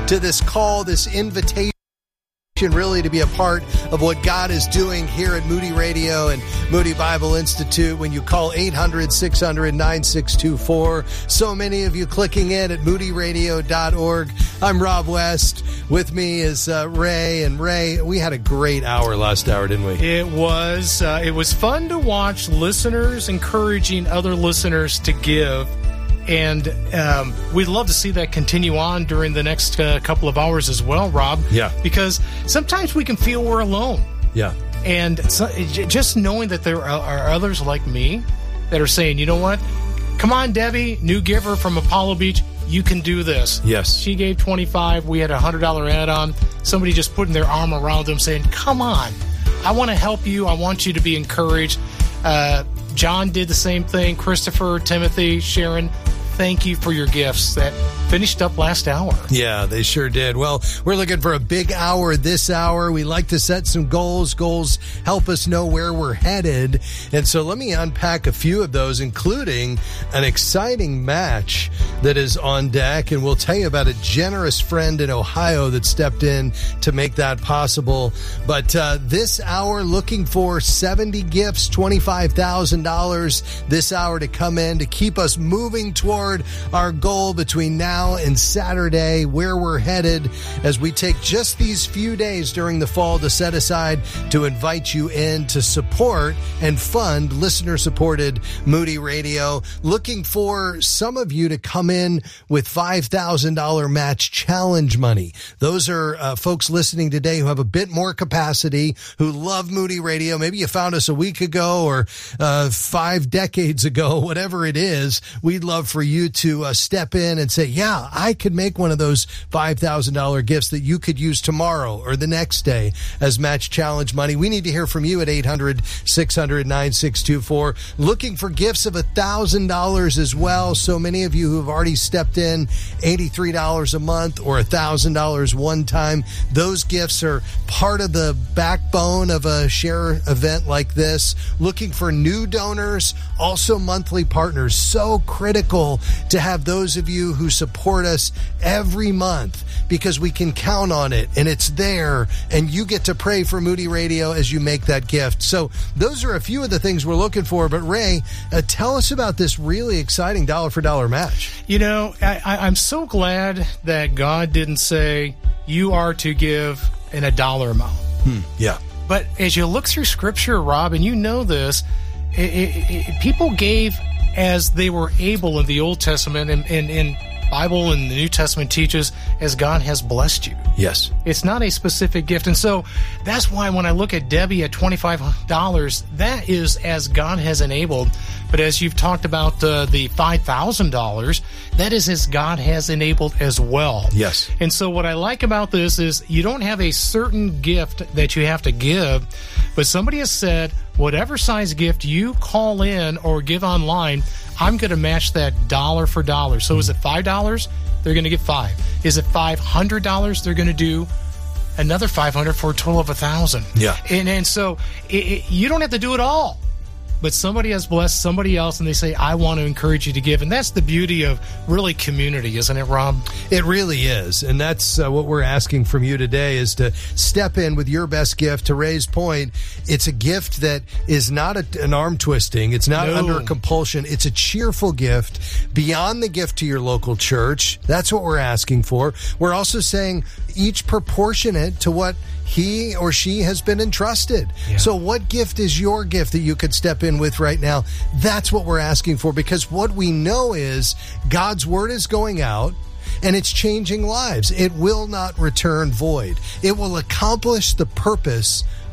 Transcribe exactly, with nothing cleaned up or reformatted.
to this call, this invitation, really to be a part of what God is doing here at Moody Radio and Moody Bible Institute when you call eight hundred, six hundred, nine six two four. So many of you clicking in at moody radio dot org. I'm Rob West. With me is uh, Ray. And Ray, we had a great hour last hour, didn't we? It was. Uh, it was fun to watch listeners encouraging other listeners to give. And um, we'd love to see that continue on during the next uh, couple of hours as well, Rob. Yeah. Because sometimes we can feel we're alone. Yeah. And so, just knowing that there are, are others like me that are saying, you know what? Come on, Debbie, new giver from Apollo Beach. You can do this. Yes. She gave twenty-five dollars. We had a one hundred dollars add-on. Somebody just putting their arm around them saying, come on. I want to help you. I want you to be encouraged. Uh, John did the same thing. Christopher, Timothy, Sharon, thank you for your gifts that finished up last hour. Yeah, they sure did. Well, we're looking for a big hour this hour. We like to set some goals. Goals help us know where we're headed. And so let me unpack a few of those, including an exciting match that is on deck. And we'll tell you about a generous friend in Ohio that stepped in to make that possible. But uh, this hour, looking for seventy gifts, twenty-five thousand dollars this hour to come in to keep us moving toward our goal between now and Saturday, where we're headed as we take just these few days during the fall to set aside to invite you in to support and fund listener-supported Moody Radio. Looking for some of you to come in with five thousand dollars match challenge money. Those are uh, folks listening today who have a bit more capacity, who love Moody Radio. Maybe you found us a week ago or uh, five decades ago, whatever it is. We'd love for you to uh, step in and say, yeah, I could make one of those five thousand dollars gifts that you could use tomorrow or the next day as match challenge money. We need to hear from you at eight hundred, six hundred, nine six two four. Looking for gifts of one thousand dollars as well. So many of you who have already stepped in, eighty-three dollars a month or one thousand dollars one time. Those gifts are part of the backbone of a share event like this. Looking for new donors, also monthly partners. So critical to have those of you who support us every month because we can count on it and it's there and you get to pray for Moody Radio as you make that gift. So those are a few of the things we're looking for. But Ray, uh, tell us about this really exciting dollar for dollar match. You know, I, I, I'm so glad that God didn't say you are to give in a dollar amount. Hmm. Yeah. But as you look through Scripture, Rob, and you know this, it, it, it, people gave as they were able in the Old Testament, and in Bible and the New Testament teaches as God has blessed you. Yes. It's not a specific gift. And so that's why when I look at Debbie at twenty-five dollars, that is as God has enabled. But as you've talked about uh, the five thousand dollars, that is as God has enabled as well. Yes. And so what I like about this is you don't have a certain gift that you have to give, but somebody has said, whatever size gift you call in or give online, I'm going to match that dollar for dollar. So is it five dollars? They're going to get five. Is it five hundred dollars? They're going to do another five hundred dollars for a total of one thousand dollars. Yeah. And, and so it, it, you don't have to do it all. But somebody has blessed somebody else, and they say, I want to encourage you to give. And that's the beauty of really community, isn't it, Rob? It really is. And that's uh, what we're asking from you today is to step in with your best gift. To Ray's point, it's a gift that is not a, an arm twisting. It's not No. under compulsion. It's a cheerful gift beyond the gift to your local church. That's what we're asking for. We're also saying each proportionate to what he or she has been entrusted. Yeah. So what gift is your gift that you could step in with right now? That's what we're asking for, because what we know is God's word is going out and it's changing lives. It will not return void. It will accomplish the purpose